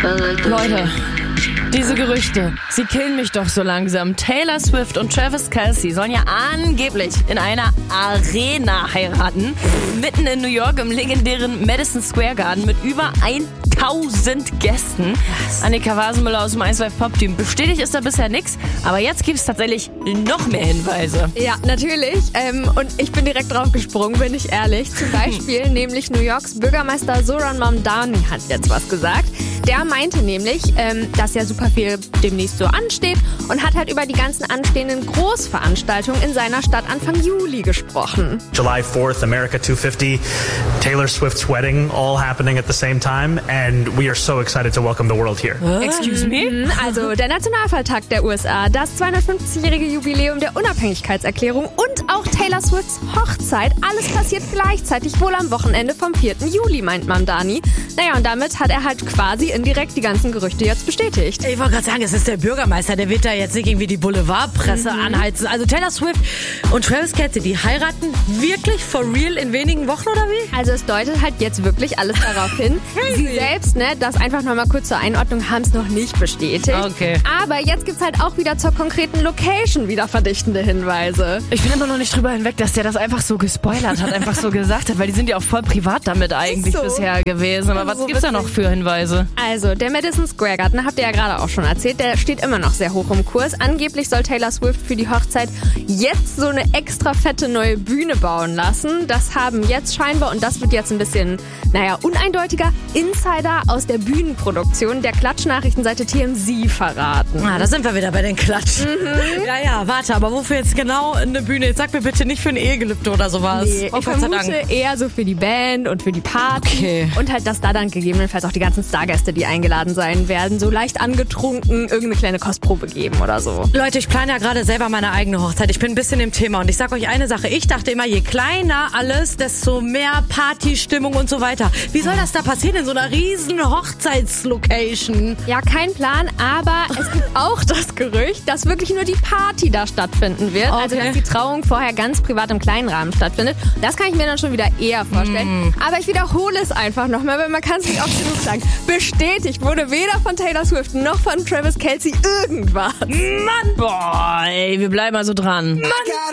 Leute, diese Gerüchte, sie killen mich doch so langsam. Taylor Swift und Travis Kelce sollen ja angeblich in einer Arena heiraten. Mitten in New York im legendären Madison Square Garden mit über 1000 Gästen. Annika Wasenmüller aus dem 1Live Pop Team. Bestätigt ist da bisher nichts, aber jetzt gibt es tatsächlich noch mehr Hinweise. Ja, natürlich. Und ich bin direkt drauf gesprungen, bin ich ehrlich. Zum Beispiel nämlich New Yorks Bürgermeister Zohran Mamdani hat jetzt was gesagt. Der meinte nämlich, dass ja super viel demnächst so ansteht und hat halt über die ganzen anstehenden Großveranstaltungen in seiner Stadt Anfang Juli gesprochen. July 4th, America 250, Taylor Swift's wedding, all happening at the same time, and we are so excited to welcome the world here. Excuse me? Also der Nationalfeiertag der USA, das 250-jährige Jubiläum der Unabhängigkeitserklärung und auch Taylor Swifts Hochzeit, alles passiert gleichzeitig, wohl am Wochenende vom 4. Juli, meint Mamdani. Naja, und damit hat er halt quasi indirekt die ganzen Gerüchte jetzt bestätigt. Ich wollte gerade sagen, es ist der Bürgermeister, der wird da jetzt nicht irgendwie die Boulevardpresse anheizen. Also Taylor Swift und Travis Kelce, die heiraten wirklich for real in wenigen Wochen oder wie? Also es deutet halt jetzt wirklich alles darauf hin. Sie selbst, das einfach nochmal kurz zur Einordnung, haben es noch nicht bestätigt. Okay. Aber jetzt gibt's halt auch wieder zur konkreten Location wieder verdichtende Hinweise. Ich bin immer noch nicht drüber hinweg, dass der das einfach so gespoilert hat, einfach so gesagt hat, weil die sind ja auch voll privat damit eigentlich so. bisher gewesen. Aber was So gibt's da noch für Hinweise? Also, der Madison Square Garden, habt ihr ja gerade auch schon erzählt, der steht immer noch sehr hoch im Kurs. Angeblich soll Taylor Swift für die Hochzeit jetzt so eine extra fette neue Bühne bauen lassen. Das haben jetzt scheinbar, und das wird jetzt ein bisschen, uneindeutiger, Insider aus der Bühnenproduktion der Klatschnachrichtenseite TMZ verraten. Da sind wir wieder bei den Klatsch. Ja, warte, aber wofür jetzt genau eine Bühne? Jetzt sag mir bitte nicht für ein Ehegelübde oder sowas. Nee, ich vermute eher so für die Band und für die Party. Okay. Und halt, dass da dann gegebenenfalls auch die ganzen Stargäste, die eingeladen sein werden, so leicht angetrunken irgendeine kleine Kostprobe geben oder so. Leute, ich plane ja gerade selber meine eigene Hochzeit. Ich bin ein bisschen im Thema und ich sag euch eine Sache. Ich dachte immer, je kleiner alles, desto mehr Partystimmung und so weiter. Wie soll das da passieren in so einer riesen Hochzeitslocation? Ja, kein Plan, aber es gibt auch das Gerücht, dass wirklich nur die Party da stattfinden wird. Okay. Also, dass die Trauung vorher ganz privat im kleinen Rahmen stattfindet. Das kann ich mir dann schon wieder eher vorstellen. Aber ich wiederhole es einfach nochmal, weil man kann es nicht oft genug sagen. Bestätigt wurde weder von Taylor Swift noch von Travis Kelce irgendwas. Mann! Boah, ey, wir bleiben also dran. Mann!